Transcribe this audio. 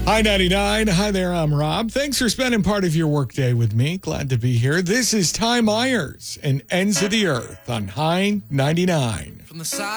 Hi 99. Hi there, I'm Rob. Thanks for spending part of your workday with me. Glad to be here. This is Ty Myers and Ends of the Earth on High 99. From the side